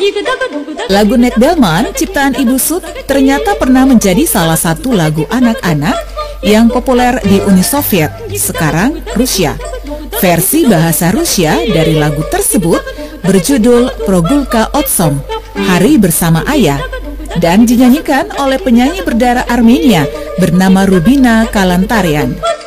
Lagu Nekdelman, ciptaan Ibu Sut, ternyata pernah menjadi salah satu lagu anak-anak yang populer di Uni Soviet, sekarang Rusia. Versi bahasa Rusia dari lagu tersebut berjudul Progulka Otsom, Hari Bersama Ayah, dan dinyanyikan oleh penyanyi berdarah Armenia bernama Rubina Kalantarian.